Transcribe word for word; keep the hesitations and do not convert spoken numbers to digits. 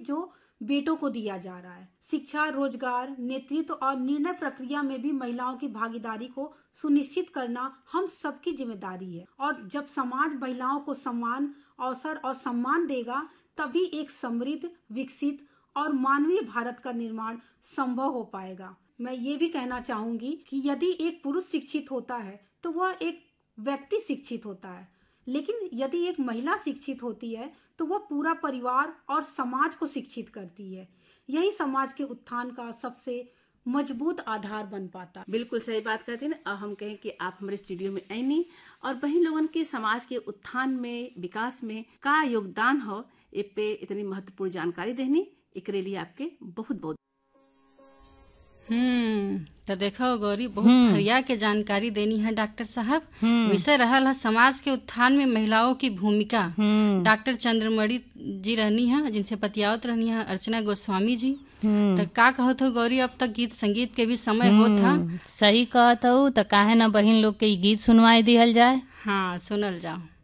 जो बेटों को दिया जा रहा है। शिक्षा, रोजगार, नेतृत्व और निर्णय प्रक्रिया में भी महिलाओं की भागीदारी को सुनिश्चित करना हम सबकी जिम्मेदारी है। और जब समाज महिलाओं को सम्मान, अवसर और सम्मान देगा, तभी एक समृद्ध, विकसित और मानवीय भारत का निर्माण संभव हो पाएगा। मैं ये भी कहना चाहूंगी कि यदि एक पुरुष शिक्षित होता है तो वह एक व्यक्ति शिक्षित होता है, लेकिन यदि एक महिला शिक्षित होती है तो वह पूरा परिवार और समाज को शिक्षित करती है। यही समाज के उत्थान का सबसे मजबूत आधार बन पाता। बिल्कुल सही बात कहते हैं ना। हम कहें कि आप हमारे स्टूडियो में आईनी और बहन लोगन के समाज के उत्थान में, विकास में का योगदान हो, ए पे इतनी महत्वपूर्ण जानकारी देनी, एकरे लिए आपके बहुत बहुत हम्म तो देखो गौरी, बहुत फरिया के जानकारी देनी है डॉक्टर साहब। विषय रहल है समाज के उत्थान में महिलाओं की भूमिका। डॉक्टर चंद्रमणि जी रहनी है, जिनसे बतियावत रहनी है अर्चना गोस्वामी जी। तो का कहत हो गौरी, अब तक गीत संगीत के भी समय होत था। सही कहत हो, तो काहे ना बहिन लोग के गीत सुनवाई दिहल जाए। हाँ, सुनल जाओ।